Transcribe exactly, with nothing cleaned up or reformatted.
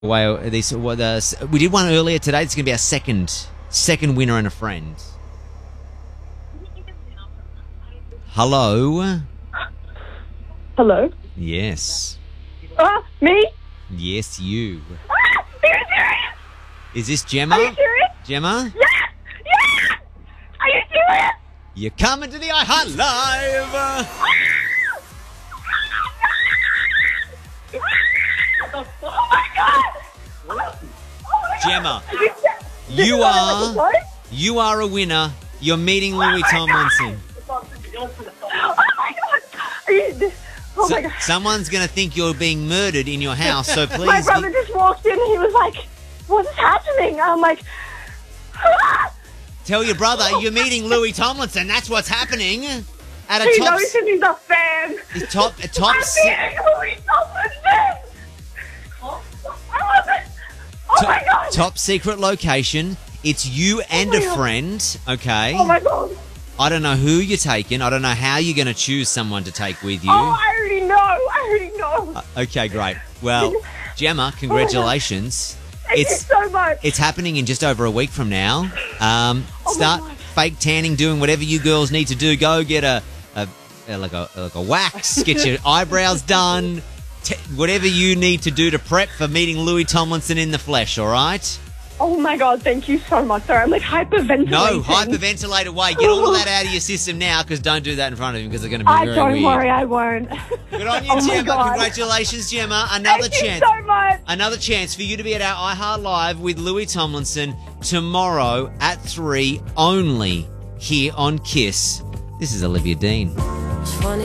Well, these well, the, we did one earlier today. It's going to be our second second winner and a friend. Hello. Hello? Yes. Ah, me? Yes, you. Ah, are you serious? Is this Gemma? Are you serious? Gemma? Yeah! Yeah! Are you serious? You're coming to the iHeart Live. Oh my god! Oh my Gemma, God. This is you what I are like to say? you are a winner. You're meeting Louis Tomlinson. Oh my god! Are you, oh So, my god. someone's going to think you're being murdered in your house, so please. My brother just walked in and he was like, "What's happening?" I'm like, ah! Tell your brother you're meeting Louis Tomlinson. That's what's happening. At a He top, knows because he's a fan. a top, a top. I'm se- meeting Louis Tomlinson! I love it! Oh to- my god! Top secret location. It's you and my a God. friend, okay? Oh my god! I don't know who you're taking. I don't know how you're going to choose someone to take with you. Oh, I already know! I already know! Uh, okay, great. Well, Gemma, congratulations. Thank you it's so much! it's happening in just over a week from now. Um, Oh my start God. fake tanning, doing whatever you girls need to do. Go get a, a, a like a like a wax, get your eyebrows done, t- whatever you need to do to prep for meeting Louis Tomlinson in the flesh. All right? Oh my god, thank you so much. Sorry, I'm like hyperventilating. No, hyperventilate away. Get all of that out of your system now, because don't do that in front of him, because they're going to be I very don't weird. worry, I won't. Good on you, Oh my Gemma. God. Congratulations, Gemma. Another Thank chance. you so much. Another chance for you to be at our iHeart Live with Louis Tomlinson tomorrow at three, only here on Kiss. This is Olivia Dean.